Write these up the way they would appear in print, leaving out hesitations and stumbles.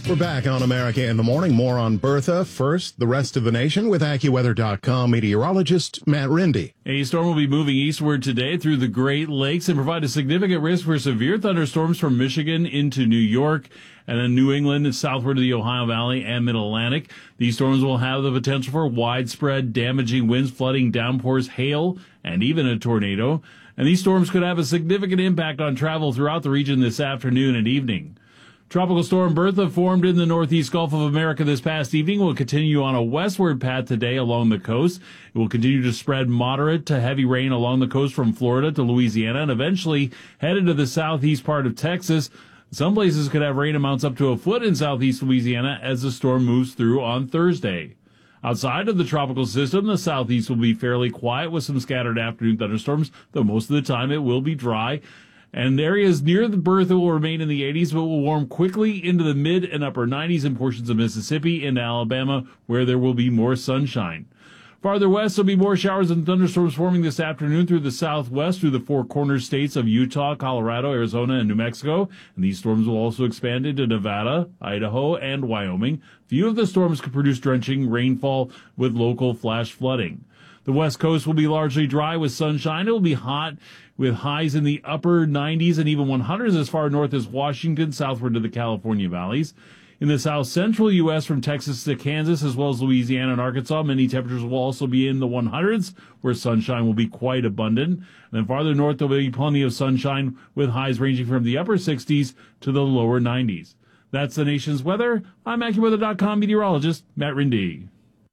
We're back on America in the Morning. More on Bertha. First, the rest of the nation with AccuWeather.com meteorologist Matt Rindy. A storm will be moving eastward today through the Great Lakes and provide a significant risk for severe thunderstorms from Michigan into New York and then New England and southward to the Ohio Valley and Mid-Atlantic. These storms will have the potential for widespread damaging winds, flooding, downpours, hail, and even a tornado. And these storms could have a significant impact on travel throughout the region this afternoon and evening. Tropical storm Bertha formed in the northeast Gulf of America this past evening will continue on a westward path today along the coast. It will continue to spread moderate to heavy rain along the coast from Florida to Louisiana and eventually head into the southeast part of Texas. Some places could have rain amounts up to a foot in southeast Louisiana as the storm moves through on Thursday. Outside of the tropical system, the southeast will be fairly quiet with some scattered afternoon thunderstorms, though most of the time it will be dry. And areas near the Bertha will remain in the 80s, but will warm quickly into the mid and upper 90s in portions of Mississippi and Alabama, where there will be more sunshine. Farther west, there'll be more showers and thunderstorms forming this afternoon through the southwest, through the Four Corners states of Utah, Colorado, Arizona, and New Mexico. And these storms will also expand into Nevada, Idaho, and Wyoming. Few of the storms could produce drenching rainfall with local flash flooding. The west coast will be largely dry with sunshine. It will be hot with highs in the upper 90s and even 100s as far north as Washington, southward to the California valleys. In the south central U.S. from Texas to Kansas as well as Louisiana and Arkansas, many temperatures will also be in the 100s where sunshine will be quite abundant. And then farther north, there will be plenty of sunshine with highs ranging from the upper 60s to the lower 90s. That's the nation's weather. I'm AccuWeather.com meteorologist Matt Rindy.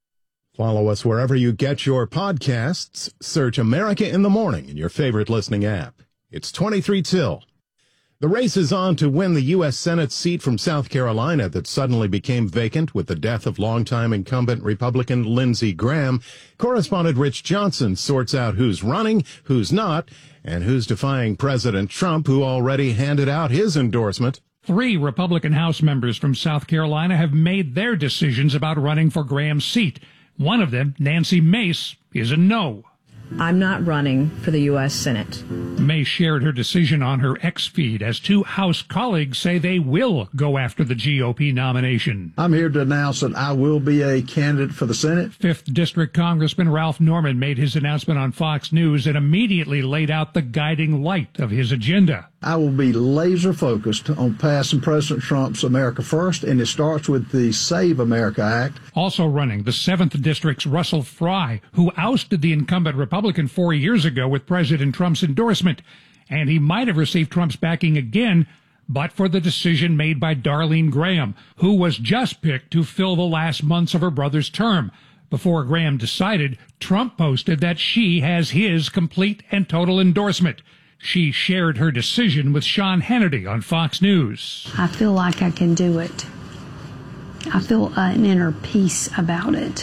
Follow us wherever you get your podcasts. Search America in the Morning in your favorite listening app. It's 23 till. The race is on to win the U.S. Senate seat from South Carolina that suddenly became vacant with the death of longtime incumbent Republican Lindsey Graham. Correspondent Rich Johnson sorts out who's running, who's not, and who's defying President Trump, who already handed out his endorsement. 3 Republican House members from South Carolina have made their decisions about running for Graham's seat. One of them, Nancy Mace, is a no. I'm not running for the U.S. Senate. Mace shared her decision on her X feed as 2 House colleagues say they will go after the GOP nomination. I'm here to announce that I will be a candidate for the Senate. 5th District Congressman Ralph Norman made his announcement on Fox News and immediately laid out the guiding light of his agenda. I will be laser focused on passing President Trump's America First, and it starts with the Save America Act. Also running, the 7th District's Russell Fry, who ousted the incumbent Republican 4 years ago with President Trump's endorsement. And he might have received Trump's backing again, but for the decision made by Darlene Graham, who was just picked to fill the last months of her brother's term. Before Graham decided, Trump posted that she has his complete and total endorsement. She shared her decision with Sean Hannity on Fox News. I feel like I can do it. I feel an inner peace about it.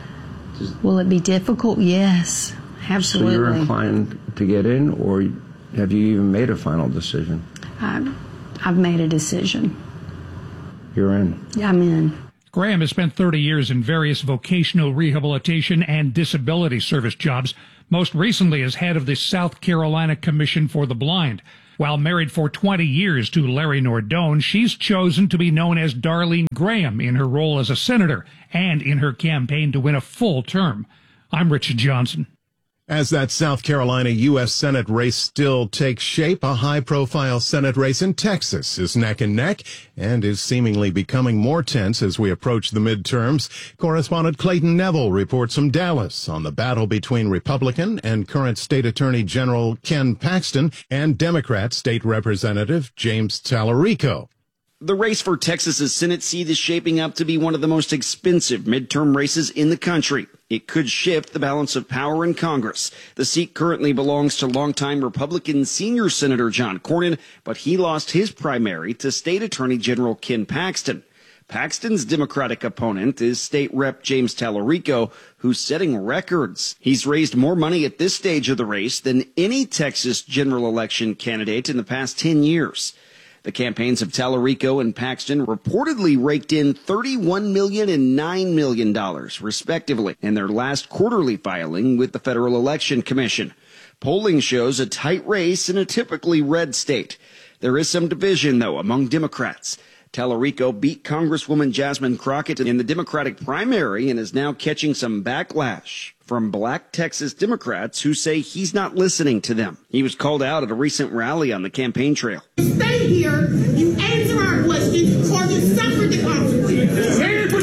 Will it be difficult? Yes, absolutely. So you're inclined to get in, or have you even made a final decision? I've made a decision. You're in? I'm in. Graham has spent 30 years in various vocational rehabilitation and disability service jobs, most recently as head of the South Carolina Commission for the Blind. While married for 20 years to Larry Nordone, she's chosen to be known as Darlene Graham in her role as a senator and in her campaign to win a full term. I'm Richard Johnson. As that South Carolina U.S. Senate race still takes shape, a high-profile Senate race in Texas is neck and neck and is seemingly becoming more tense as we approach the midterms. Correspondent Clayton Neville reports from Dallas on the battle between Republican and current State Attorney General Ken Paxton and Democrat State Representative James Tallarico. The race for Texas's Senate seat is shaping up to be one of the most expensive midterm races in the country. It could shift the balance of power in Congress. The seat currently belongs to longtime Republican senior Senator John Cornyn, but he lost his primary to State Attorney General Ken Paxton. Paxton's Democratic opponent is State Rep James Tallarico, who's setting records. He's raised more money at this stage of the race than any Texas general election candidate in the past 10 years. The campaigns of Tallarico and Paxton reportedly raked in $31 million and $9 million, respectively, in their last quarterly filing with the Federal Election Commission. Polling shows a tight race in a typically red state. There is some division, though, among Democrats. Tallarico beat Congresswoman Jasmine Crockett in the Democratic primary and is now catching some backlash from black Texas Democrats who say he's not listening to them. He was called out at a recent rally on the campaign trail. Stay here, you answer our questions, or you suffer the consequences.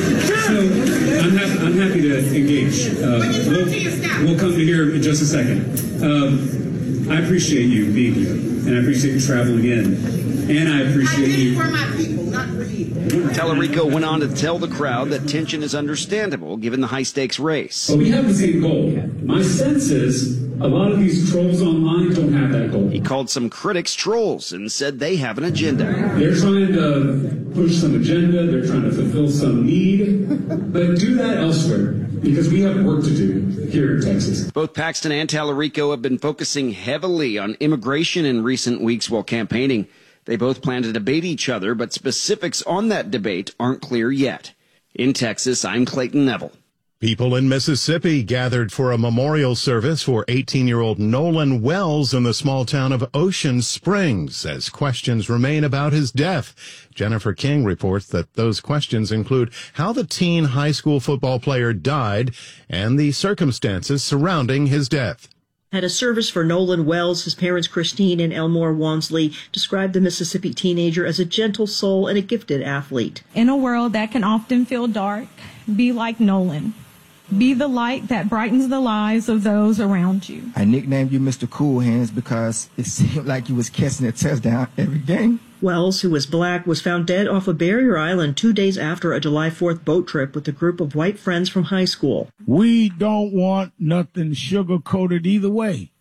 I'm happy to engage. We'll come to here in just a second. I appreciate you being here, and I appreciate you traveling in, and I appreciate you. For my people, not for you. Tallarico went on to tell the crowd that tension is understandable given the high-stakes race. But we have the same goal. My sense is a lot of these trolls online don't have that goal. He called some critics trolls and said they have an agenda. They're trying to push some agenda. They're trying to fulfill some need. But do that elsewhere, because we have work to do here in Texas. Both Paxton and Tallarico have been focusing heavily on immigration in recent weeks while campaigning. They both plan to debate each other, but specifics on that debate aren't clear yet. In Texas, I'm Clayton Neville. People in Mississippi gathered for a memorial service for 18-year-old Nolan Wells in the small town of Ocean Springs as questions remain about his death. Jennifer King reports that those questions include how the teen high school football player died and the circumstances surrounding his death. At a service for Nolan Wells, his parents Christine and Elmore Wansley described the Mississippi teenager as a gentle soul and a gifted athlete. In a world that can often feel dark, be like Nolan. Be the light that brightens the lives of those around you. I nicknamed you Mr. Cool Hands because it seemed like you was catching a touchdown every game. Wells, who was black, was found dead off of Barrier Island 2 days after a July 4th boat trip with a group of white friends from high school. We don't want nothing sugar-coated either way.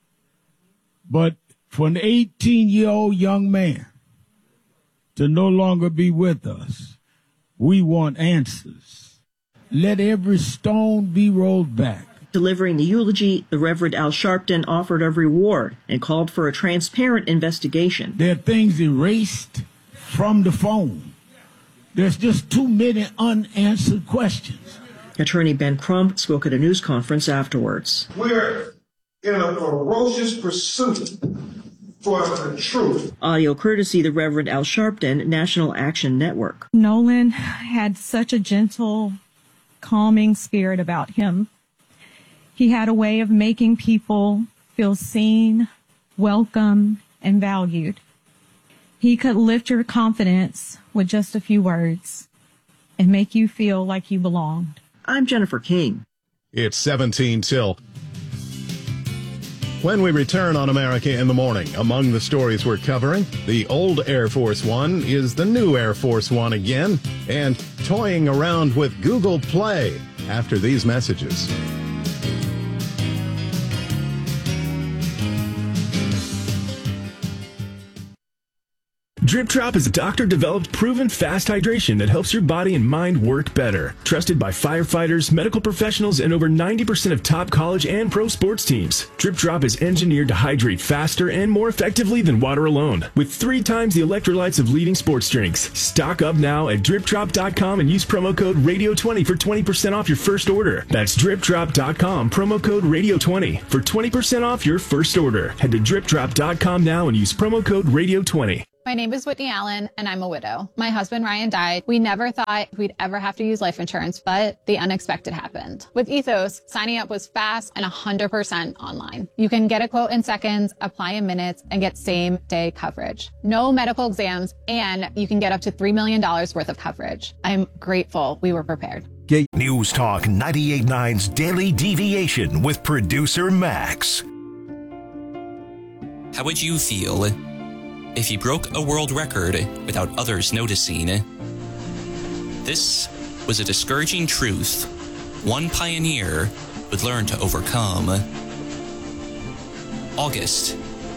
But for an 18-year-old young man to no longer be with us, we want answers. Let every stone be rolled back. Delivering the eulogy, the Reverend Al Sharpton offered a reward and called for a transparent investigation. There are things erased from the phone. There's just too many unanswered questions. Attorney Ben Crump spoke at a news conference afterwards. We're in a ferocious pursuit for the truth. Audio courtesy the Reverend Al Sharpton, National Action Network. Nolan had such a gentle, calming spirit about him. He had a way of making people feel seen, welcome, and valued. He could lift your confidence with just a few words and make you feel like you belonged. I'm Jennifer King. It's 17 till. When we return on America in the Morning, among the stories we're covering, the old Air Force One is the new Air Force One again, and toying around with Google Play after these messages. Drip Drop is a doctor-developed, proven fast hydration that helps your body and mind work better. Trusted by firefighters, medical professionals, and over 90% of top college and pro sports teams. Drip Drop is engineered to hydrate faster and more effectively than water alone, with 3 times the electrolytes of leading sports drinks. Stock up now at DripDrop.com and use promo code Radio20 for 20% off your first order. That's DripDrop.com, promo code Radio20 for 20% off your first order. Head to DripDrop.com now and use promo code Radio20. My name is Whitney Allen, and I'm a widow. My husband, Ryan, died. We never thought we'd ever have to use life insurance, but the unexpected happened. With Ethos, signing up was fast and 100% online. You can get a quote in seconds, apply in minutes, and get same-day coverage. No medical exams, and you can get up to $3 million worth of coverage. I'm grateful we were prepared. News Talk 98.9's Daily Deviation with producer Max. How would you feel if you broke a world record without others noticing? This was a discouraging truth one pioneer would learn to overcome. August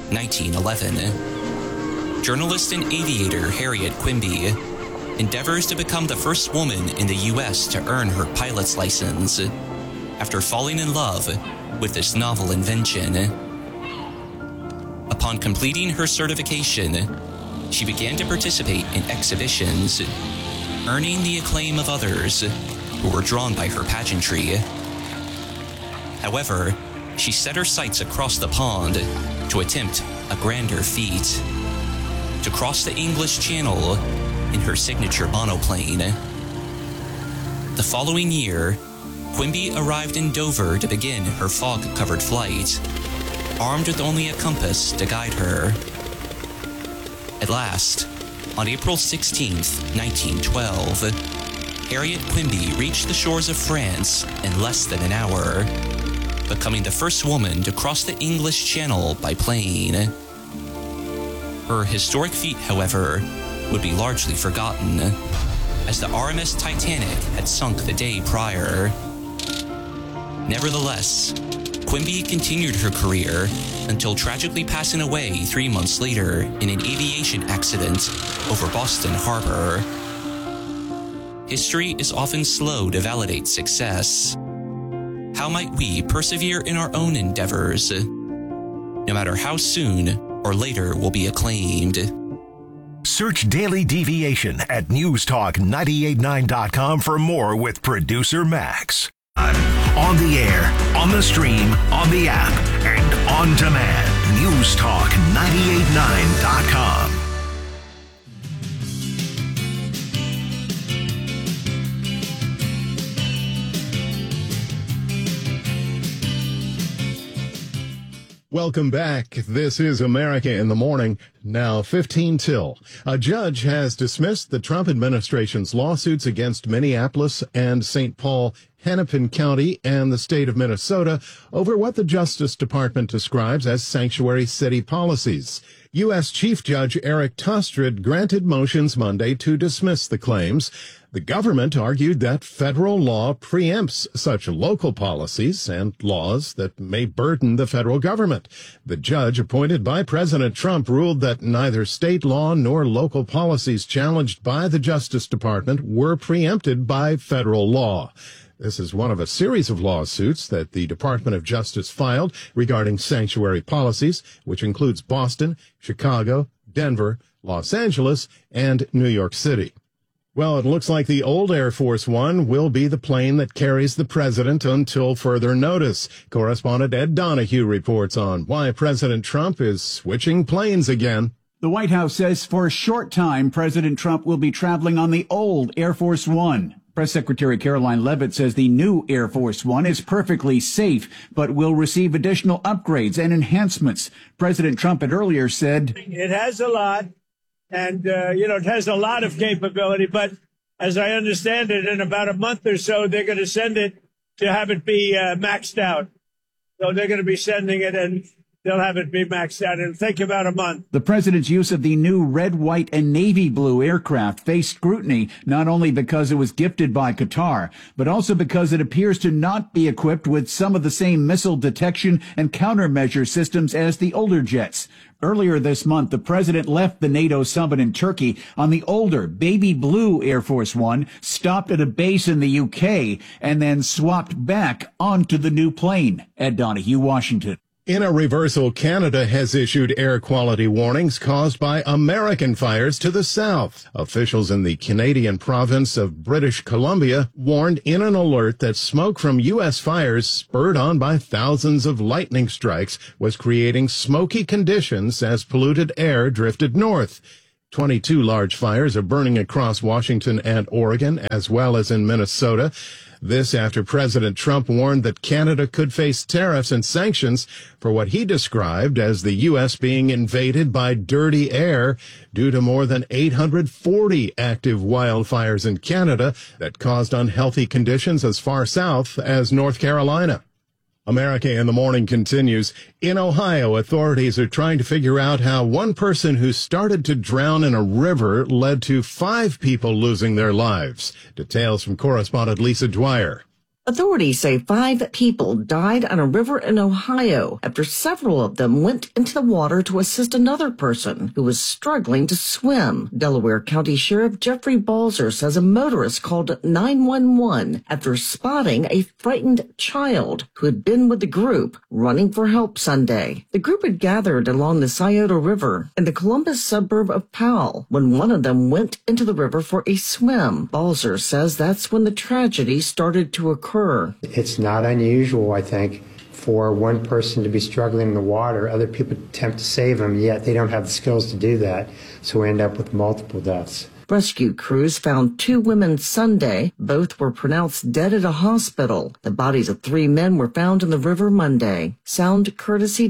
1911. Journalist and aviator Harriet Quimby endeavors to become the first woman in the U.S. to earn her pilot's license after falling in love with this novel invention. Upon completing her certification, she began to participate in exhibitions, earning the acclaim of others who were drawn by her pageantry. However, she set her sights across the pond to attempt a grander feat: to cross the English Channel in her signature monoplane. The following year, Quimby arrived in Dover to begin her fog-covered flight, armed with only a compass to guide her. At last, on April 16, 1912, Harriet Quimby reached the shores of France in less than an hour, becoming the first woman to cross the English Channel by plane. Her historic feat, however, would be largely forgotten, as the RMS Titanic had sunk the day prior. Nevertheless, Quimby continued her career until tragically passing away 3 months later in an aviation accident over Boston Harbor. History is often slow to validate success. How might we persevere in our own endeavors, no matter how soon or later we'll be acclaimed? Search Daily Deviation at newstalk989.com for more with producer Max. On the air, on the stream, on the app, and on demand. newstalk989.com. Welcome back. This is America in the Morning, now 15 till. A judge has dismissed the Trump administration's lawsuits against Minneapolis and St. Paul, Hennepin County, and the state of Minnesota over what the Justice Department describes as sanctuary city policies. U.S. Chief Judge Eric Tustred granted motions Monday to dismiss the claims. The government argued that federal law preempts such local policies and laws that may burden the federal government. The judge appointed by President Trump ruled that neither state law nor local policies challenged by the Justice Department were preempted by federal law. This is one of a series of lawsuits that the Department of Justice filed regarding sanctuary policies, which includes Boston, Chicago, Denver, Los Angeles, and New York City. Well, it looks like the old Air Force One will be the plane that carries the president until further notice. Correspondent Ed Donahue reports on why President Trump is switching planes again. The White House says for a short time, President Trump will be traveling on the old Air Force One. Press Secretary Caroline Leavitt says the new Air Force One is perfectly safe, but will receive additional upgrades and enhancements. President Trump had earlier said, "It has a lot, and, it has a lot of capability, but as I understand it, in about a month or so, they're going to send it to have it be maxed out. So they're going to be sending it, and they'll have it be maxed out. It'll take about a month." The president's use of the new red, white, and navy blue aircraft faced scrutiny, not only because it was gifted by Qatar, but also because it appears to not be equipped with some of the same missile detection and countermeasure systems as the older jets. Earlier this month, the president left the NATO summit in Turkey on the older baby blue Air Force One, stopped at a base in the UK, and then swapped back onto the new plane. Ed Donahue, Washington. In a reversal, Canada has issued air quality warnings caused by American fires to the south. Officials in the Canadian province of British Columbia warned in an alert that smoke from U.S. fires, spurred on by thousands of lightning strikes, was creating smoky conditions as polluted air drifted north. 22 large fires are burning across Washington and Oregon, as well as in Minnesota. This after President Trump warned that Canada could face tariffs and sanctions for what he described as the U.S. being invaded by dirty air due to more than 840 active wildfires in Canada that caused unhealthy conditions as far south as North Carolina. America in the Morning continues. In Ohio, authorities are trying to figure out how one person who started to drown in a river led to 5 people losing their lives. Details from correspondent Lisa Dwyer. Authorities say 5 people died on a river in Ohio after several of them went into the water to assist another person who was struggling to swim. Delaware County Sheriff Jeffrey Balzer says a motorist called 911 after spotting a frightened child who had been with the group running for help Sunday. The group had gathered along the Scioto River in the Columbus suburb of Powell when one of them went into the river for a swim. Balzer says that's when the tragedy started to occur. It's not unusual, I think, for one person to be struggling in the water. Other people attempt to save them, yet they don't have the skills to do that. So we end up with multiple deaths. Rescue crews found 2 women Sunday. Both were pronounced dead at a hospital. The bodies of 3 men were found in the river Monday. Sound courtesy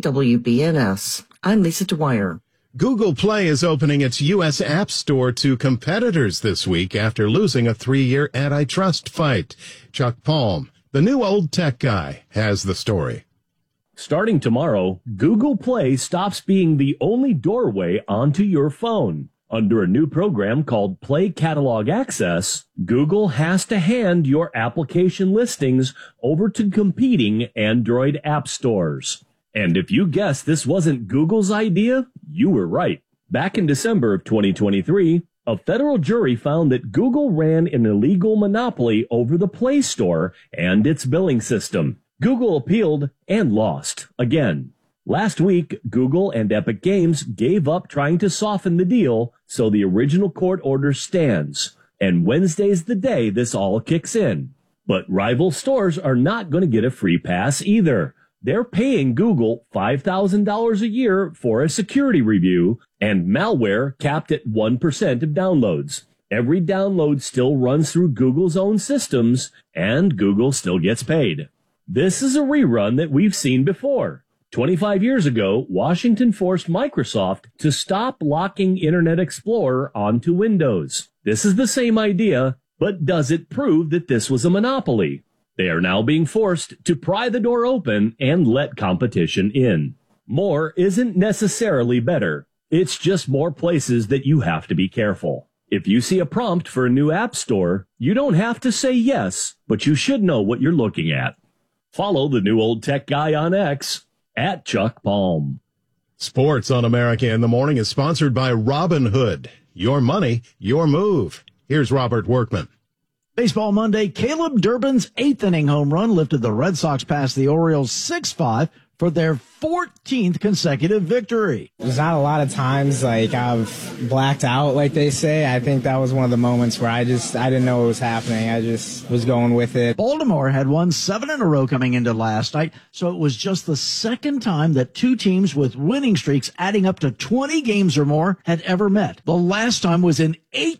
WBNS. I'm Lisa Dwyer. Google Play is opening its U.S. App Store to competitors this week after losing a 3-year antitrust fight. Chuck Palm, the new old tech guy, has the story. Starting tomorrow, Google Play stops being the only doorway onto your phone. Under a new program called Play Catalog Access, Google has to hand your application listings over to competing Android app stores. And if you guess this wasn't Google's idea, you were right. Back in December of 2023, a federal jury found that Google ran an illegal monopoly over the Play Store and its billing system. Google appealed and lost again. Last week, Google and Epic Games gave up trying to soften the deal, so the original court order stands. And Wednesday's the day this all kicks in. But rival stores are not going to get a free pass either. They're paying Google $5,000 a year for a security review and malware capped at 1% of downloads. Every download still runs through Google's own systems, and Google still gets paid. This is a rerun that we've seen before. 25 years ago, Washington forced Microsoft to stop locking Internet Explorer onto Windows. This is the same idea, but does it prove that this was a monopoly? They are now being forced to pry the door open and let competition in. More isn't necessarily better. It's just more places that you have to be careful. If you see a prompt for a new app store, you don't have to say yes, but you should know what you're looking at. Follow the new old tech guy on X at Chuck Palm. Sports on America in the Morning is sponsored by Robinhood. Your money, your move. Here's Robert Workman. Baseball Monday, Caleb Durbin's 8th inning home run lifted the Red Sox past the Orioles 6-5 for their 14th consecutive victory. There's not a lot of times like I've blacked out, like they say. I think that was one of the moments where I didn't know what was happening. I just was going with it. Baltimore had won 7 in a row coming into last night, so it was just the second time that 2 teams with winning streaks adding up to 20 games or more had ever met. The last time was in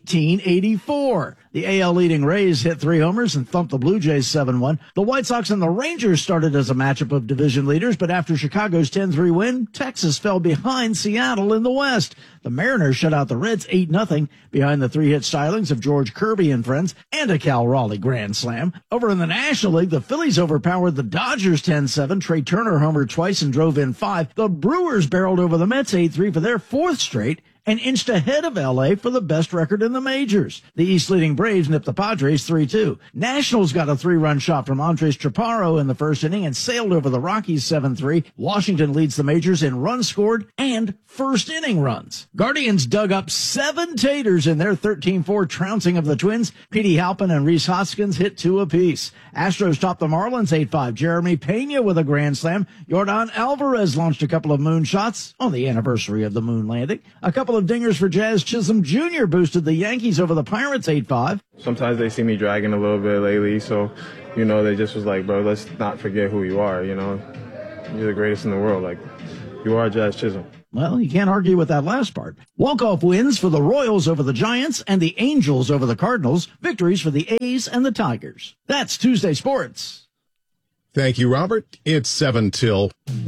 1884. The AL leading Rays hit 3 homers and thumped the Blue Jays 7-1. The White Sox and the Rangers started as a matchup of division leaders, but after Chicago's 10-3 win, Texas fell behind Seattle in the West. The Mariners shut out the Reds 8-0 behind the 3-hit stylings of George Kirby and friends and a Cal Raleigh grand slam. Over in the National League, the Phillies overpowered the Dodgers 10-7. Trey Turner homered twice and drove in 5. The Brewers barreled over the Mets 8-3 for their 4th straight and inched ahead of L.A. for the best record in the majors. The East-leading Braves nipped the Padres 3-2. Nationals got a 3-run shot from Andres Chaparro in the first inning and sailed over the Rockies 7-3. Washington leads the majors in runs scored and first-inning runs. Guardians dug up 7 taters in their 13-4 trouncing of the Twins. Petey Halpin and Rhys Hoskins hit 2 apiece. Astros topped the Marlins 8-5. Jeremy Pena with a grand slam. Yordan Alvarez launched a couple of moonshots on the anniversary of the moon landing. A couple of dingers for Jazz Chisholm Jr. boosted the Yankees over the Pirates 8-5. Sometimes they see me dragging a little bit lately, so, they just was like, bro, let's not forget who you are, You're the greatest in the world. Like, you are Jazz Chisholm. Well, you can't argue with that last part. Walk-off wins for the Royals over the Giants and the Angels over the Cardinals. Victories for the A's and the Tigers. That's Tuesday Sports. Thank you, Robert. It's 7 till.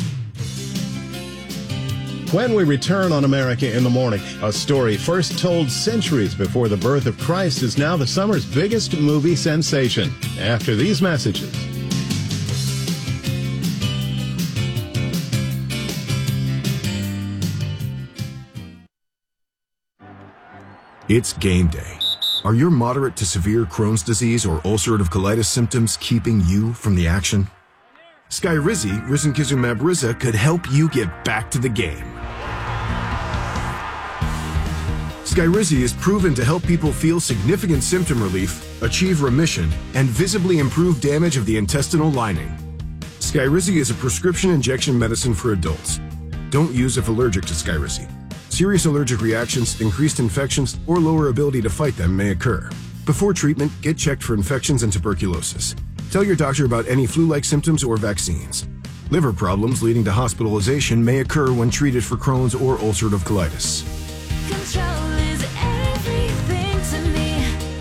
When we return on America in the Morning, a story first told centuries before the birth of Christ is now the summer's biggest movie sensation. After these messages. It's game day. Are your moderate to severe Crohn's disease or ulcerative colitis symptoms keeping you from the action? Skyrizi, risankizumab Riza, could help you get back to the game. Skyrizi is proven to help people feel significant symptom relief, achieve remission, and visibly improve damage of the intestinal lining. Skyrizi is a prescription injection medicine for adults. Don't use if allergic to Skyrizi. Serious allergic reactions, increased infections, or lower ability to fight them may occur. Before treatment, get checked for infections and tuberculosis. Tell your doctor about any flu-like symptoms or vaccines. Liver problems leading to hospitalization may occur when treated for Crohn's or ulcerative colitis. Control is everything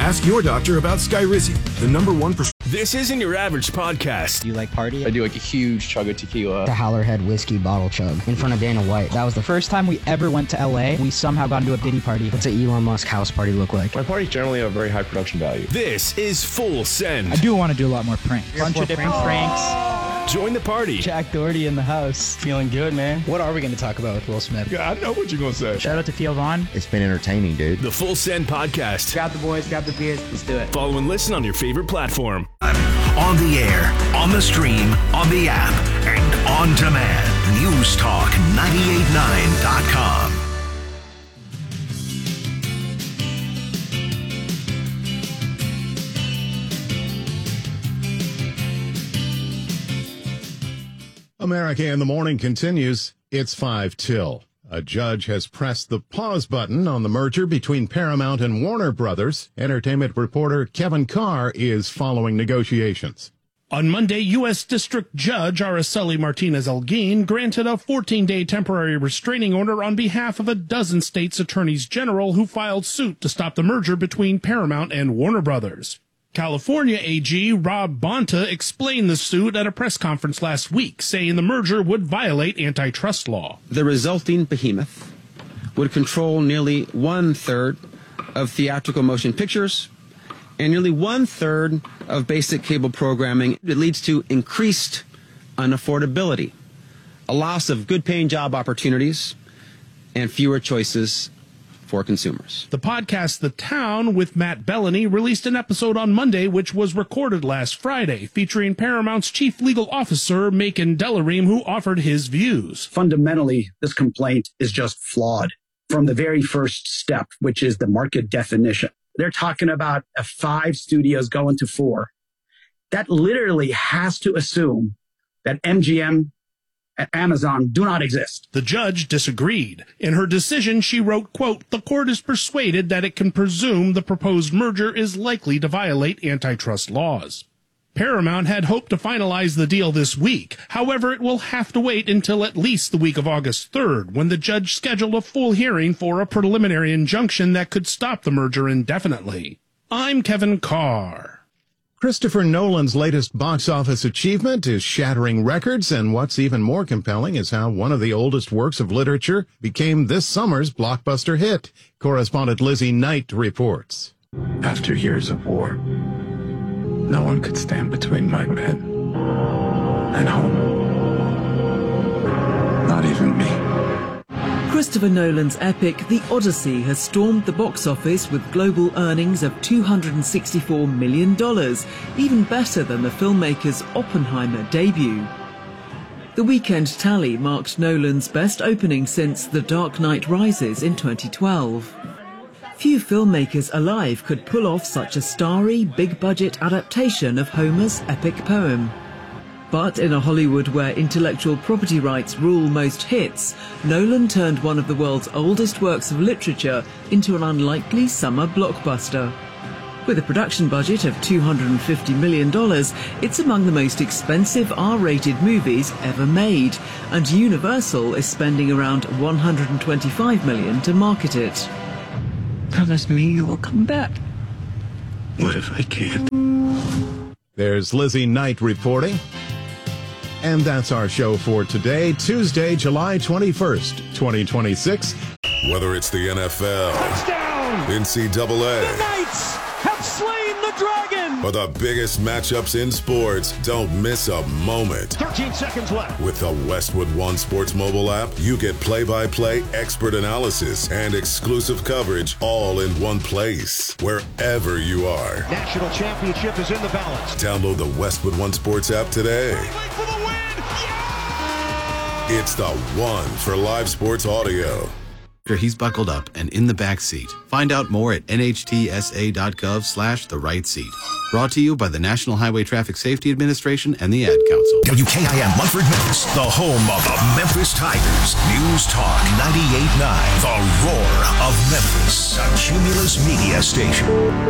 Ask your doctor about Skyrizi, the #1 prescription. This isn't your average podcast. Do you like party? I do like a huge chug of tequila. The Howlerhead whiskey bottle chug in front of Dana White. That was the first time we ever went to LA. We somehow got into a Diddy party. What's an Elon Musk house party look like? My parties generally have very high production value. This is Full Send. I do want to do a lot more pranks. Bunch of different pranks. Join the party. Jack Doherty in the house. Feeling good, man. What are we going to talk about with Will Smith? Yeah, I know what you're going to say. Shout out to Theo Vaughn. It's been entertaining, dude. The Full Send Podcast. Grab the boys, grab the beers. Let's do it. Follow and listen on your favorite platform. On the air, on the stream, on the app, and on demand. NewsTalk989.com. America in the Morning continues. It's 5 till. A judge has pressed the pause button on the merger between Paramount and Warner Brothers. Entertainment reporter Kevin Carr is following negotiations. On Monday, U.S. District Judge Araceli Martinez-Elguin granted a 14-day temporary restraining order on behalf of a dozen states' attorneys general who filed suit to stop the merger between Paramount and Warner Brothers. California AG Rob Bonta explained the suit at a press conference last week, saying the merger would violate antitrust law. The resulting behemoth would control nearly 1/3 of theatrical motion pictures and nearly 1/3 of basic cable programming. It leads to increased unaffordability, a loss of good-paying job opportunities, and fewer choices for consumers. The podcast The Town with Matt Bellany released an episode on Monday which was recorded last Friday, featuring Paramount's chief legal officer, Macon Delaream, who offered his views. Fundamentally, this complaint is just flawed from the very first step, which is the market definition. They're talking about 5 studios going to 4. That literally has to assume that MGM and Amazon do not exist. The judge disagreed. In her decision, she wrote, quote, "The court is persuaded that it can presume the proposed merger is likely to violate antitrust laws." Paramount had hoped to finalize the deal this week. However, it will have to wait until at least the week of August 3rd, when the judge scheduled a full hearing for a preliminary injunction that could stop the merger indefinitely. I'm Kevin Carr. Christopher Nolan's latest box office achievement is shattering records, and what's even more compelling is how one of the oldest works of literature became this summer's blockbuster hit. Correspondent Lizzie Knight reports. After years of war, no one could stand between my bed and home. Not even me. Christopher Nolan's epic The Odyssey has stormed the box office with global earnings of $264 million, even better than the filmmaker's Oppenheimer debut. The weekend tally marked Nolan's best opening since The Dark Knight Rises in 2012. Few filmmakers alive could pull off such a starry, big-budget adaptation of Homer's epic poem. But in a Hollywood where intellectual property rights rule most hits, Nolan turned one of the world's oldest works of literature into an unlikely summer blockbuster. With a production budget of $250 million, it's among the most expensive R-rated movies ever made, and Universal is spending around $125 million to market it. Promise me you will come back. What if I can't? There's Lizzie Knight reporting. And that's our show for today, Tuesday, July 21st, 2026. Whether it's the NFL, touchdown, NCAA, the Knights have slain the dragon, or the biggest matchups in sports, don't miss a moment. 13 seconds left. With the Westwood One Sports mobile app, you get play-by-play expert analysis and exclusive coverage all in one place, wherever you are. National championship is in the balance. Download the Westwood One Sports app today. It's the one for live sports audio. He's buckled up and in the back seat. Find out more at nhtsa.gov/the-right-seat. Brought to you by the National Highway Traffic Safety Administration and the Ad Council. WKIM Munford, Memphis, the home of the Memphis Tigers. News Talk 98.9, the roar of Memphis, a Cumulus media station.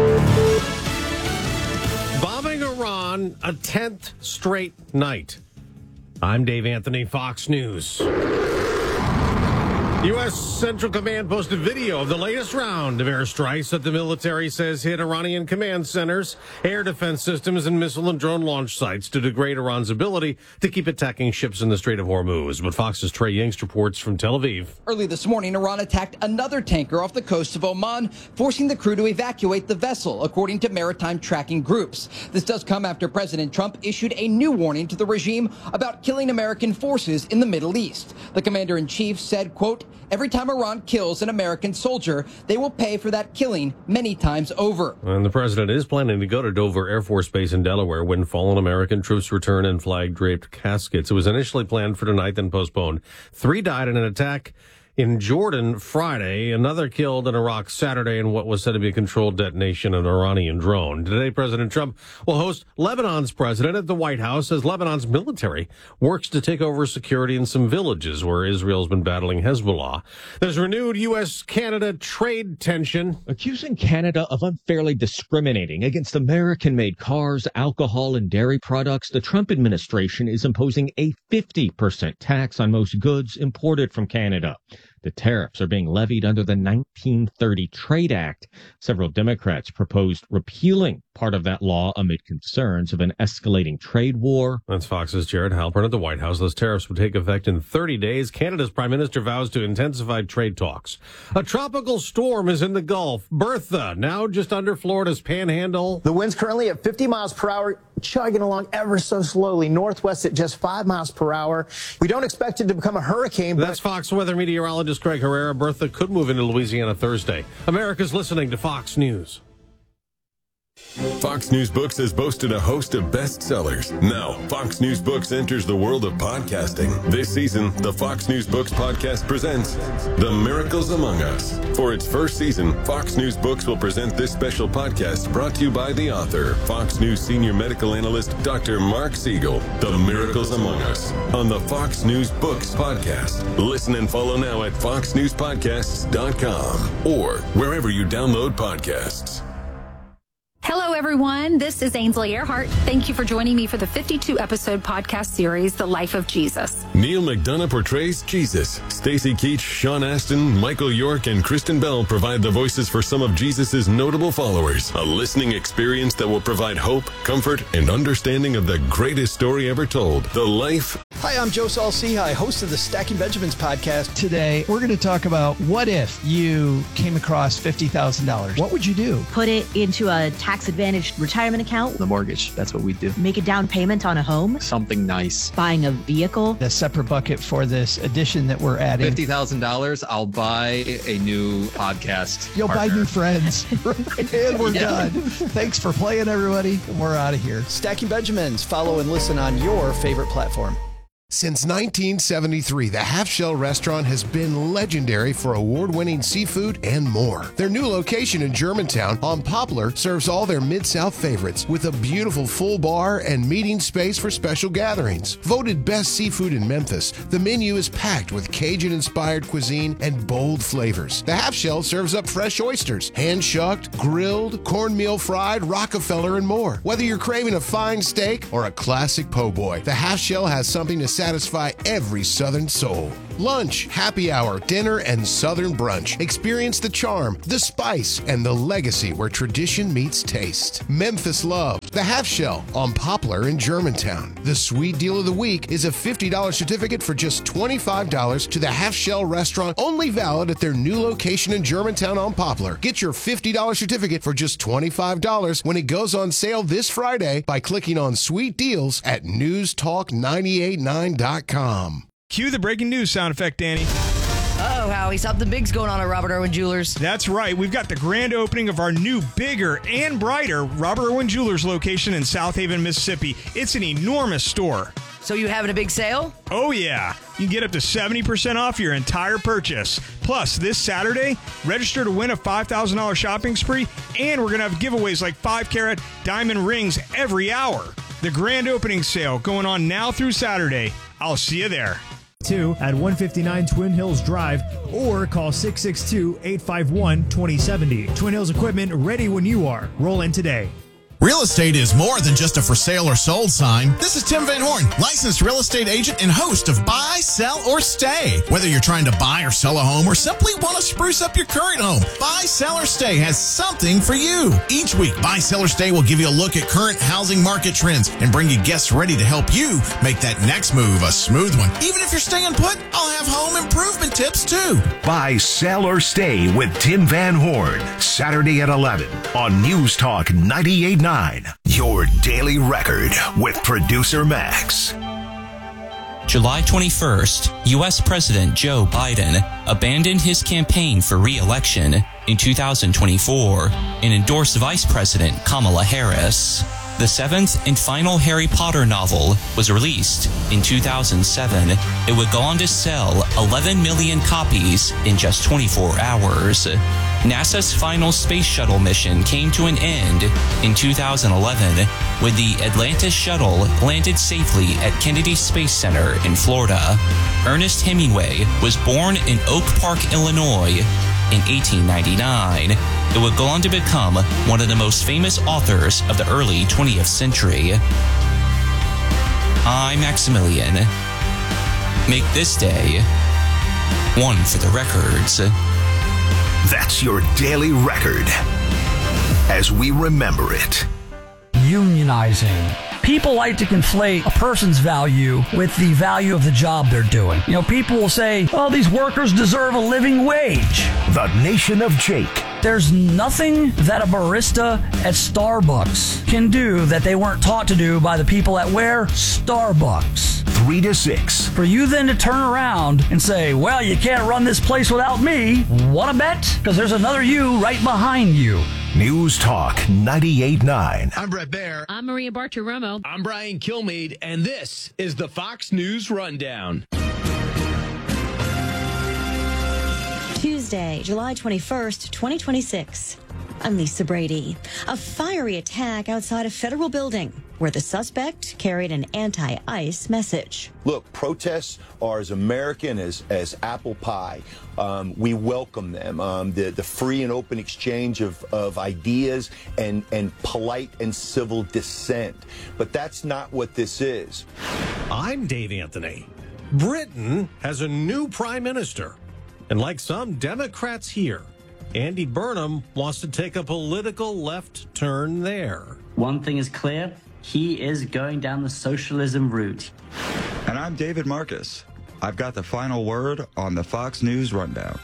Bombing Iran a 10th straight night. I'm Dave Anthony, Fox News. U.S. Central Command posted video of the latest round of airstrikes that the military says hit Iranian command centers, air defense systems, and missile and drone launch sites to degrade Iran's ability to keep attacking ships in the Strait of Hormuz. But Fox's Trey Yingst reports from Tel Aviv. Early this morning, Iran attacked another tanker off the coast of Oman, forcing the crew to evacuate the vessel, according to maritime tracking groups. This does come after President Trump issued a new warning to the regime about killing American forces in the Middle East. The commander-in-chief said, quote, "Every time Iran kills an American soldier, they will pay for that killing many times over." And the president is planning to go to Dover Air Force Base in Delaware when fallen American troops return in flag-draped caskets. It was initially planned for tonight, then postponed. 3 died in an attack in Jordan Friday, another killed in Iraq Saturday in what was said to be a controlled detonation of an Iranian drone. Today, President Trump will host Lebanon's president at the White House as Lebanon's military works to take over security in some villages where Israel's been battling Hezbollah. There's renewed U.S.-Canada trade tension. Accusing Canada of unfairly discriminating against American-made cars, alcohol, and dairy products, the Trump administration is imposing a 50% tax on most goods imported from Canada. The tariffs are being levied under the 1930 Trade Act. Several Democrats proposed repealing part of that law amid concerns of an escalating trade war. That's Fox's Jared Halpern at the White House. Those tariffs would take effect in 30 days. Canada's prime minister vows to intensify trade talks. A tropical storm is in the Gulf. Bertha, now just under Florida's panhandle. The wind's currently at 50 miles per hour, chugging along ever so slowly. Northwest at just 5 miles per hour. We don't expect it to become a hurricane. That's Fox weather meteorologist Craig Herrera. Bertha could move into Louisiana Thursday. America's listening to Fox News. Fox News Books has boasted a host of bestsellers. Now, Fox News Books enters the world of podcasting. This season, the Fox News Books podcast presents The Miracles Among Us. For its first season, Fox News Books will present this special podcast brought to you by the author, Fox News senior medical analyst, Dr. Mark Siegel. The Miracles Among Us on the Fox News Books podcast. Listen and follow now at foxnewspodcasts.com or wherever you download podcasts. Hello, everyone. This is Ainsley Earhart. Thank you for joining me for the 52-episode podcast series, The Life of Jesus. Neil McDonough portrays Jesus. Stacey Keach, Sean Astin, Michael York, and Kristen Bell provide the voices for some of Jesus' notable followers. A listening experience that will provide hope, comfort, and understanding of the greatest story ever told, the life. Hi, I'm Joe Saul-Sehy, host of the Stacking Benjamins podcast. Today, we're going to talk about what if you came across $50,000. What would you do? Put it into a tax-advantaged retirement account. The mortgage. That's what we do. Make a down payment on a home. Something nice. Buying a vehicle. A separate bucket for this addition that we're adding. $50,000, I'll buy a new podcast. You'll buy new friends. And we're done. Thanks for playing, everybody. And we're out of here. Stacking Benjamins. Follow and listen on your favorite platform. Since 1973, the Half Shell Restaurant has been legendary for award-winning seafood and more. Their new location in Germantown on Poplar serves all their Mid-South favorites with a beautiful full bar and meeting space for special gatherings. Voted best seafood in Memphis, the menu is packed with Cajun-inspired cuisine and bold flavors. The Half Shell serves up fresh oysters, hand-shucked, grilled, cornmeal fried, Rockefeller, and more. Whether you're craving a fine steak or a classic po' boy, the Half Shell has something to satisfy every Southern soul. Lunch, happy hour, dinner, and Southern brunch. Experience the charm, the spice, and the legacy where tradition meets taste. Memphis love, the Half Shell on Poplar in Germantown. The sweet deal of the week is a $50 certificate for just $25 to the Half Shell Restaurant, only valid at their new location in Germantown on Poplar. Get your $50 certificate for just $25 when it goes on sale this Friday by clicking on Sweet Deals at newstalk989.com. Cue the breaking news sound effect, Danny. Oh, Howie, something big's going on at Robert Irwin Jewelers. That's right. We've got the grand opening of our new, bigger, and brighter Robert Irwin Jewelers location in South Haven, Mississippi. It's an enormous store. So you having a big sale? Oh, yeah. You can get up to 70% off your entire purchase. Plus, this Saturday, register to win a $5,000 shopping spree, and we're going to have giveaways like 5-carat diamond rings every hour. The grand opening sale going on now through Saturday. I'll see you there. At 159 Twin Hills Drive or call 662-851-2070. Twin Hills Equipment, ready when you are. Roll in today. Real estate is more than just a for sale or sold sign. This is Tim Van Horn, licensed real estate agent and host of Buy, Sell, or Stay. Whether you're trying to buy or sell a home or simply want to spruce up your current home, Buy, Sell, or Stay has something for you. Each week, Buy, Sell, or Stay will give you a look at current housing market trends and bring you guests ready to help you make that next move a smooth one. Even if you're staying put, I'll have home improvement tips too. Buy, Sell, or Stay with Tim Van Horn, Saturday at 11 on News Talk 98.9. Your daily record with producer Max. July 21st, U.S. President Joe Biden abandoned his campaign for re-election in 2024 and endorsed Vice President Kamala Harris. The seventh and final Harry Potter novel was released in 2007. It would go on to sell 11 million copies in just 24 hours. NASA's final space shuttle mission came to an end in 2011 when the Atlantis shuttle landed safely at Kennedy Space Center in Florida. Ernest Hemingway was born in Oak Park, Illinois in 1899. It would go on to become one of the most famous authors of the early 20th century. I'm Maximilian. Make this day one for the records. That's your daily record as we remember it. Unionizing. People like to conflate a person's value with the value of the job they're doing. You know, people will say, oh, these workers deserve a living wage. The Nation of Jake. There's nothing that a barista at Starbucks can do that they weren't taught to do by the people at where? Starbucks. 3 to 6. For you then to turn around and say, well, you can't run this place without me. Want to bet? Because there's another you right behind you. News Talk 98.9. I'm Brett Baer. I'm Maria Bartiromo. I'm Brian Kilmeade, and this is the Fox News Rundown. Tuesday, July 21st, 2026. I'm Lisa Brady. A fiery attack outside a federal building where the suspect carried an anti-ICE message. Look, protests are as American as apple pie. We welcome them. The free and open exchange of ideas and polite and civil dissent. But that's not what this is. I'm Dave Anthony. Britain has a new prime minister. And like some Democrats here, Andy Burnham wants to take a political left turn there. One thing is clear, he is going down the socialism route. And I'm David Marcus. I've got the final word on the Fox News Rundown.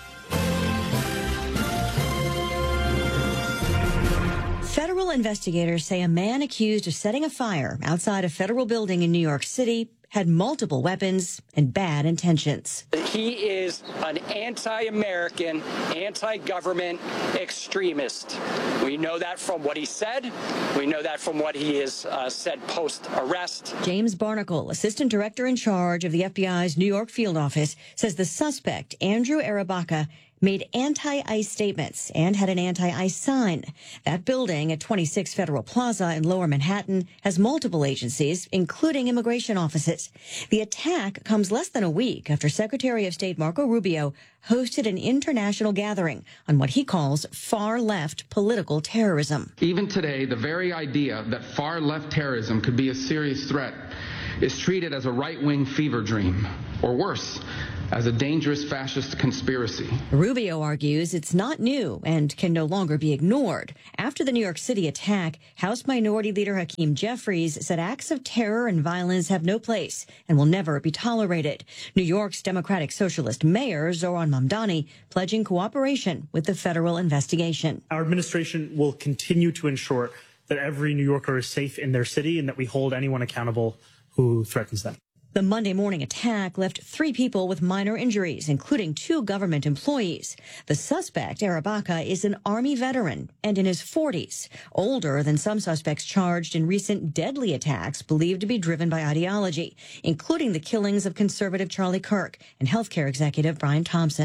Federal investigators say a man accused of setting a fire outside a federal building in New York City had multiple weapons and bad intentions. He is an anti-American, anti-government extremist. We know that from what he said. We know that from what he has said post-arrest. James Barnacle, assistant director in charge of the FBI's New York field office, says the suspect, Andrew Arabaka, made anti-ICE statements and had an anti-ICE sign. That building at 26 Federal Plaza in Lower Manhattan has multiple agencies, including immigration offices. The attack comes less than a week after Secretary of State Marco Rubio hosted an international gathering on what he calls far-left political terrorism. Even today, the very idea that far-left terrorism could be a serious threat is treated as a right-wing fever dream, or worse, as a dangerous fascist conspiracy. Rubio argues it's not new and can no longer be ignored. After the New York City attack, House Minority Leader Hakeem Jeffries said acts of terror and violence have no place and will never be tolerated. New York's Democratic Socialist Mayor Zohran Mamdani pledging cooperation with the federal investigation. Our administration will continue to ensure that every New Yorker is safe in their city and that we hold anyone accountable who threatens them. The Monday morning attack left 3 people with minor injuries, including 2 government employees. The suspect, Arabaka, is an Army veteran and in his 40s, older than some suspects charged in recent deadly attacks believed to be driven by ideology, including the killings of conservative Charlie Kirk and healthcare executive Brian Thompson.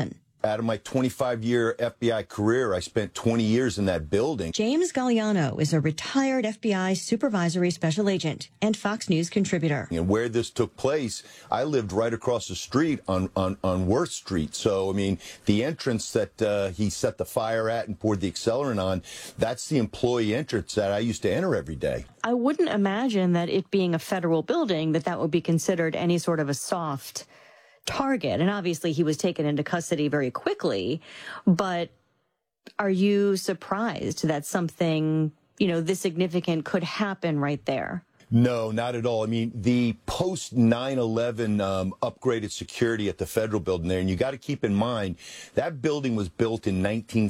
Out of my 25-year FBI career, I spent 20 years in that building. James Galliano is a retired FBI supervisory special agent and Fox News contributor. And where this took place, I lived right across the street on Worth Street. So, I mean, the entrance that he set the fire at and poured the accelerant on, that's the employee entrance that I used to enter every day. I wouldn't imagine that it being a federal building, that would be considered any sort of a soft target. And obviously he was taken into custody very quickly. But are you surprised that something, this significant could happen right there? No, not at all. I mean, the post 9/11 upgraded security at the federal building there, and you got to keep in mind that building was built in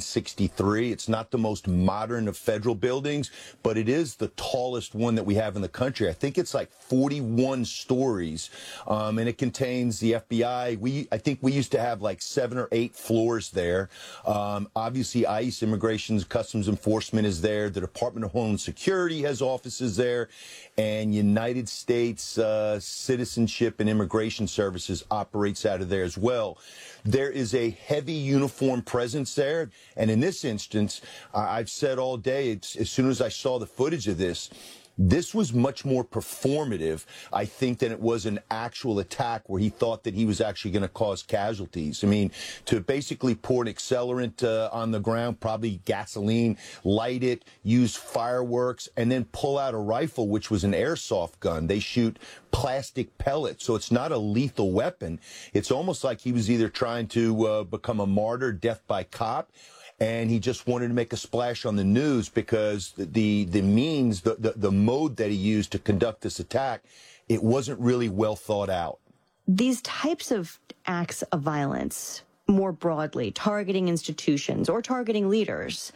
1963. It's not the most modern of federal buildings, but it is the tallest one that we have in the country. I think it's like 41 stories, and it contains the FBI. I think we used to have like 7 or 8 floors there. Obviously, ICE, Immigration Customs Enforcement, is there. The Department of Homeland Security has offices there. And United States Citizenship and Immigration Services operates out of there as well. There is a heavy uniform presence there. And in this instance, I've said all day, as soon as I saw the footage of this was much more performative, I think, than it was an actual attack where he thought that he was actually going to cause casualties. I mean, to basically pour an accelerant on the ground, probably gasoline, light it, use fireworks, and then pull out a rifle, which was an airsoft gun. They shoot plastic pellets, so it's not a lethal weapon. It's almost like he was either trying to become a martyr, death by cop, and he just wanted to make a splash on the news because the means, the mode that he used to conduct this attack, it wasn't really well thought out. These types of acts of violence, more broadly, targeting institutions or targeting leaders,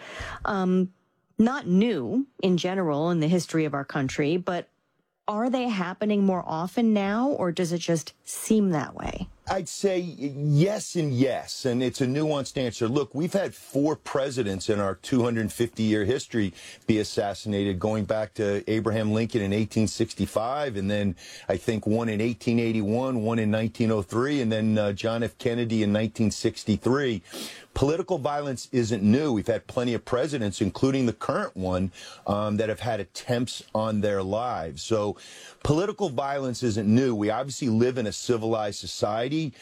not new in general in the history of our country, but are they happening more often now, or does it just seem that way? I'd say yes and yes, and it's a nuanced answer. Look, we've had 4 presidents in our 250-year history be assassinated, going back to Abraham Lincoln in 1865, and then I think one in 1881, one in 1903, and then John F. Kennedy in 1963. Political violence isn't new. We've had plenty of presidents, including the current one, that have had attempts on their lives. So political violence isn't new. We obviously live in a civilized society,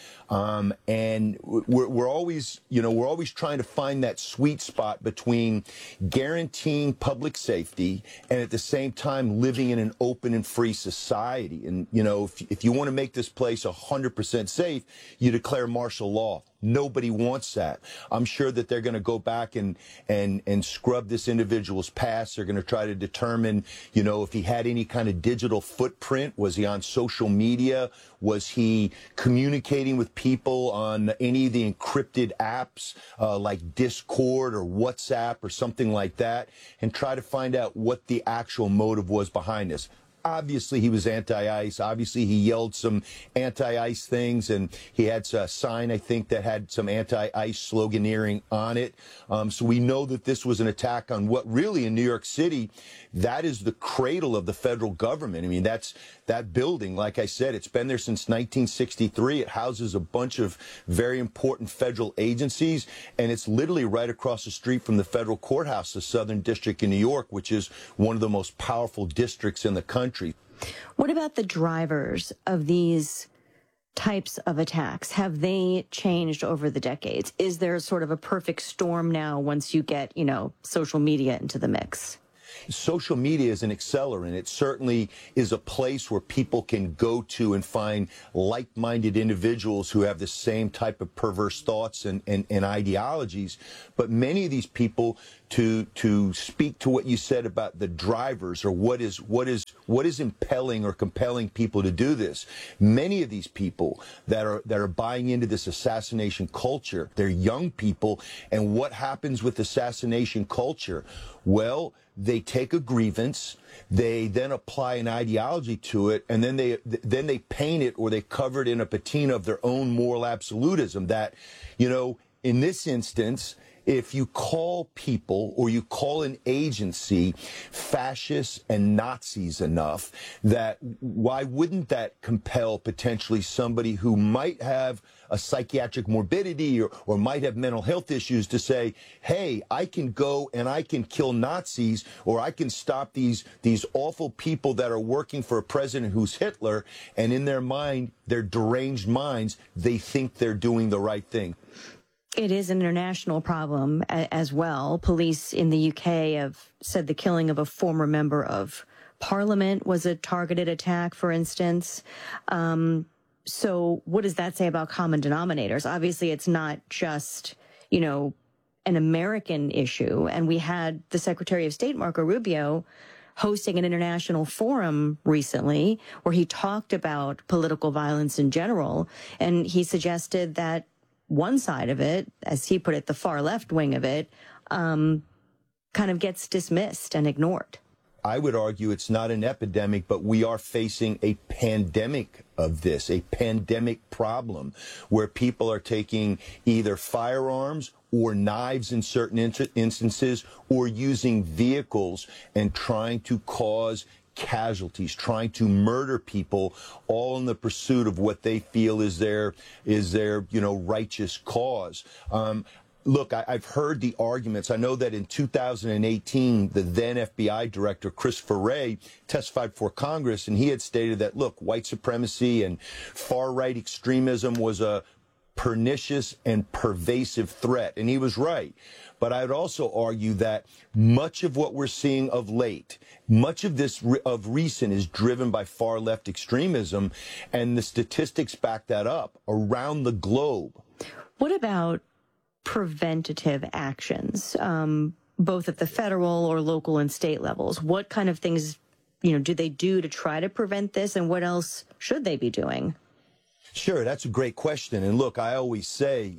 and we're always trying to find that sweet spot between guaranteeing public safety and at the same time living in an open and free society. And, if you want to make this place 100% safe, you declare martial law. Nobody wants that. I'm sure that they're going to go back and scrub this individual's past. They're going to try to determine, if he had any kind of digital footprint. Was he on social media? Was he communicating with people on any of the encrypted apps like Discord or WhatsApp or something like that? And try to find out what the actual motive was behind this. Obviously, he was anti-ICE. Obviously, he yelled some anti-ICE things, and he had a sign, I think, that had some anti-ICE sloganeering on it. So we know that this was an attack on what really in New York City, that is the cradle of the federal government. I mean, that's that building. Like I said, it's been there since 1963. It houses a bunch of very important federal agencies, and it's literally right across the street from the federal courthouse, the Southern District in New York, which is one of the most powerful districts in the country. What about the drivers of these types of attacks? Have they changed over the decades? Is there sort of a perfect storm now once you get, social media into the mix? Social media is an accelerant. It certainly is a place where people can go to and find like-minded individuals who have the same type of perverse thoughts and ideologies. But many of these people, to speak to what you said about the drivers or what is impelling or compelling people to do this, many of these people that are buying into this assassination culture, they're young people. And what happens with assassination culture? Well, they take a grievance, they then apply an ideology to it, and then they paint it or they cover it in a patina of their own moral absolutism that, in this instance, if you call people or you call an agency fascists and Nazis enough, that why wouldn't that compel potentially somebody who might have a psychiatric morbidity or might have mental health issues to say, hey, I can go and I can kill Nazis, or I can stop these awful people that are working for a president who's Hitler, and in their mind, their deranged minds, they think they're doing the right thing. It is an international problem as well. Police in the UK have said the killing of a former member of parliament was a targeted attack, for instance. So what does that say about common denominators? Obviously, it's not just, you know, an American issue. And we had the Secretary of State, Marco Rubio, hosting an international forum recently where he talked about political violence in general. And he suggested that one side of it, as he put it, the far left wing of it, kind of gets dismissed and ignored. I would argue it's not an epidemic, but we are facing a pandemic of this, a pandemic problem where people are taking either firearms or knives in certain instances, or using vehicles and trying to cause casualties, trying to murder people, all in the pursuit of what they feel is their righteous cause. Look, I've heard the arguments. I know that in 2018, the then FBI director, Christopher Wray, testified before Congress, and he had stated that, look, white supremacy and far-right extremism was a pernicious and pervasive threat. And he was right. But I would also argue that much of what we're seeing of late, much of this of recent, is driven by far-left extremism, and the statistics back that up around the globe. What about preventative actions, both at the federal or local and state levels? What kind of things, do they do to try to prevent this, and what else should they be doing? Sure, that's a great question. And look, I always say,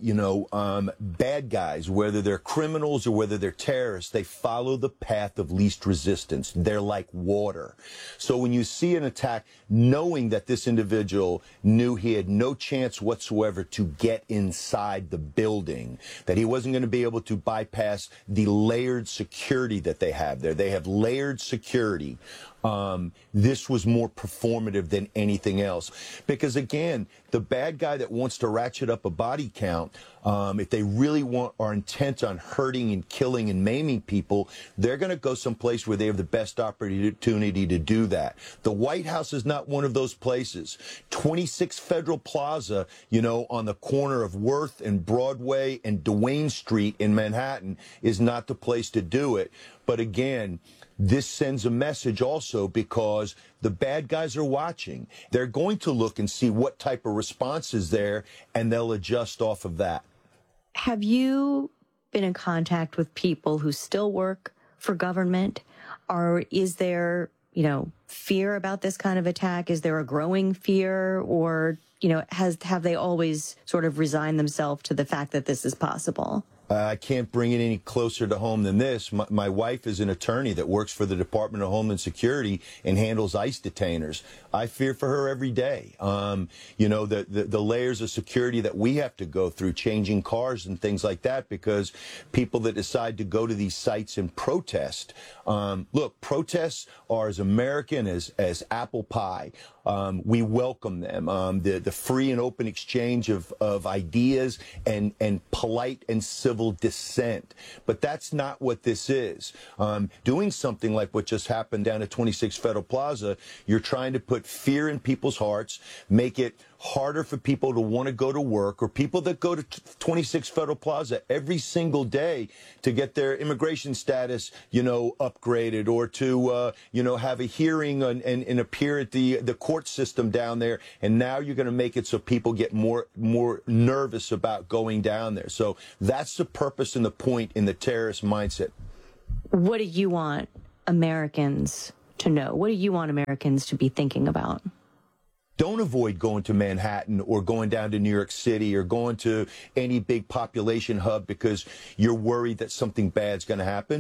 bad guys, whether they're criminals or whether they're terrorists, they follow the path of least resistance. They're like water. So when you see an attack, knowing that this individual knew he had no chance whatsoever to get inside the building, that he wasn't going to be able to bypass the layered security that they have there. They have layered security. This was more performative than anything else. Because, again, the bad guy that wants to ratchet up a body count, if they really are intent on hurting and killing and maiming people, they're going to go someplace where they have the best opportunity to do that. The White House is not one of those places. 26 Federal Plaza, on the corner of Worth and Broadway and Duane Street in Manhattan is not the place to do it. But again, this sends a message also because the bad guys are watching. They're going to look and see what type of response is there, and they'll adjust off of that. Have you been in contact with people who still work for government? Or is there, fear about this kind of attack? Is there a growing fear? Or, have they always sort of resigned themselves to the fact that this is possible? I can't bring it any closer to home than this. My wife is an attorney that works for the Department of Homeland Security and handles ICE detainers. I fear for her every day. The layers of security that we have to go through, changing cars and things like that, because people that decide to go to these sites and protest. Look, protests are as American as apple pie. We welcome them. The free and open exchange of ideas and polite and civil dissent. But that's not what this is. Doing something like what just happened down at 26 Federal Plaza, you're trying to put fear in people's hearts, make it harder for people to want to go to work, or people that go to 26 Federal Plaza every single day to get their immigration status, upgraded, or to, have a hearing and appear at the court system down there. And now you're going to make it so people get more nervous about going down there. So that's the purpose and the point in the terrorist mindset. What do you want Americans to know? What do you want Americans to be thinking about? Don't avoid going to Manhattan or going down to New York City or going to any big population hub because you're worried that something bad's going to happen. But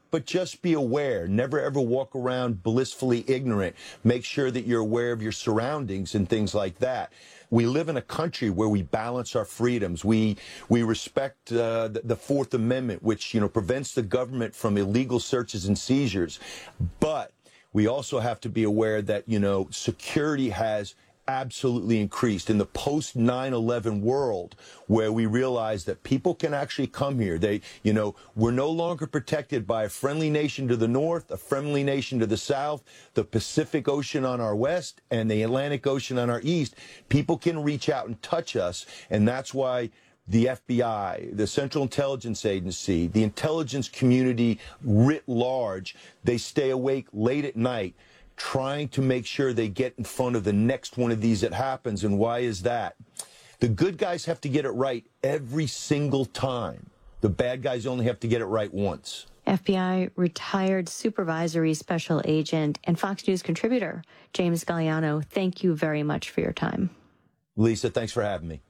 but just be aware. Never ever walk around blissfully ignorant. Make sure that you're aware of your surroundings and things like that. We live in a country where we balance our freedoms. We respect the Fourth Amendment, which, prevents the government from illegal searches and seizures. But we also have to be aware that, security has absolutely increased in the post 9/11 world, where we realize that people can actually come here. We're no longer protected by a friendly nation to the north, a friendly nation to the south, the Pacific Ocean on our west, and the Atlantic Ocean on our east. People can reach out and touch us, and that's why the FBI, the Central Intelligence Agency, the intelligence community writ large, they stay awake late at night trying to make sure they get in front of the next one of these that happens. And why is that? The good guys have to get it right every single time. The bad guys only have to get it right once. FBI retired supervisory special agent and Fox News contributor James Galliano, thank you very much for your time. Lisa, thanks for having me.